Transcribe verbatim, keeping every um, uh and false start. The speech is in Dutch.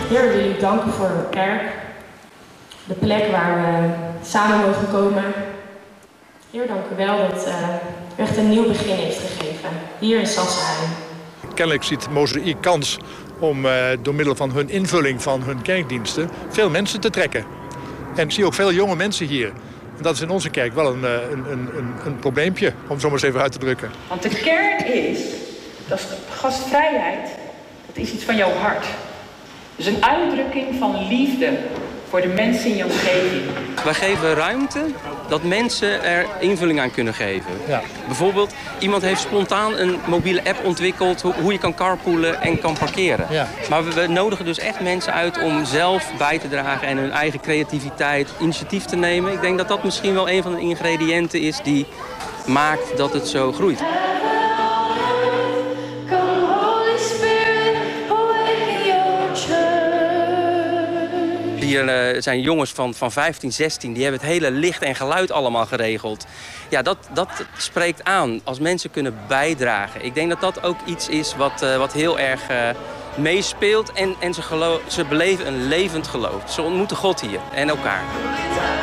Heer, we willen u danken voor de kerk, de plek waar we samen mogen komen. Heer, dank u wel dat uh, u echt een nieuw begin heeft gegeven, hier in Sassenheim. Kennelijk ziet Mozaïek kans om uh, door middel van hun invulling van hun kerkdiensten veel mensen te trekken. En ik zie ook veel jonge mensen hier. En dat is in onze kerk wel een, een, een, een, een probleempje, om zo maar eens even uit te drukken. Want de kern is, dat is gastvrijheid, dat is iets van jouw hart. Dus een uitdrukking van liefde voor de mensen in je omgeving. Wij geven ruimte dat mensen er invulling aan kunnen geven. Ja. Bijvoorbeeld, iemand heeft spontaan een mobiele app ontwikkeld hoe je kan carpoolen en kan parkeren. Ja. Maar we, we nodigen dus echt mensen uit om zelf bij te dragen en hun eigen creativiteit, initiatief te nemen. Ik denk dat dat misschien wel een van de ingrediënten is die maakt dat het zo groeit. Hier uh, zijn jongens van, van vijftien, zestien, die hebben het hele licht en geluid allemaal geregeld. Ja, dat, dat spreekt aan als mensen kunnen bijdragen. Ik denk dat dat ook iets is wat, uh, wat heel erg uh, meespeelt. En, en ze, geloof, ze beleven een levend geloof. Ze ontmoeten God hier en elkaar.